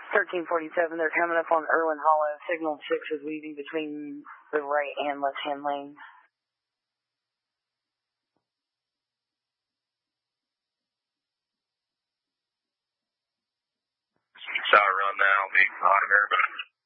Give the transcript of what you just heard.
1347, they're coming up on Irwin Hollow. Signal 6 is leaving between the right and left-hand lanes. Shot run now, be behind everybody.